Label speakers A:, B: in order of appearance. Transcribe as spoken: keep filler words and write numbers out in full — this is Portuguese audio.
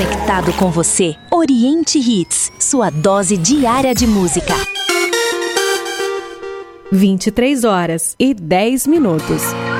A: Conectado com você, Oriente Hits, sua dose diária de música.
B: vinte e três horas e dez minutos.